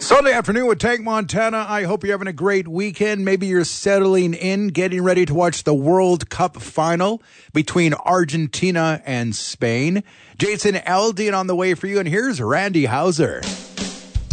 Sunday afternoon with Tank Montana. I hope you're having a great weekend. Maybe you're settling in, getting ready to watch the World Cup final between Argentina and Spain. Jason Aldean on the way for you, and here's Randy Hauser.